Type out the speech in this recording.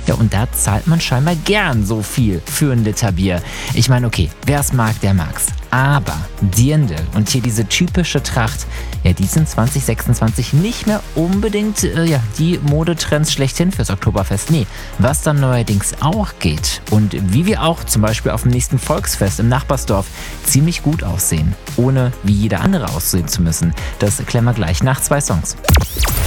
Ja, und da zahlt man scheinbar gern so viel für ein Liter Bier. Ich meine, okay, wer es mag, der mag's. Aber Dirndl und hier diese typische Tracht, ja, die sind 2026 nicht mehr unbedingt die Modetrends schlechthin fürs Oktoberfest. Nee, was dann neuerdings auch geht und wie wir auch zum Beispiel auf dem nächsten Volksfest im Nachbarsdorf ziemlich gut aussehen, ohne wie jeder andere aussehen zu müssen, das klären wir gleich nach 2 Songs.